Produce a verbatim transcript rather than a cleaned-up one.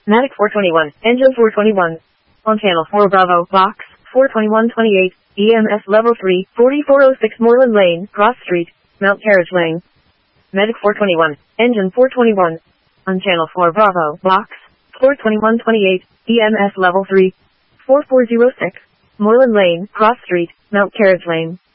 Matic four twenty-one, engine four twenty-one. On channel four Bravo, box, four twenty-one twenty-eight, E M S level three, forty-four oh six Moreland Lane, Cross Street, Mount Carriage Lane. Medic four twenty-one, engine four twenty-one. On channel four Bravo, box, four twenty-one twenty-eight, E M S level three, forty-four oh six, Moreland Lane, Cross Street, Mount Carriage Lane.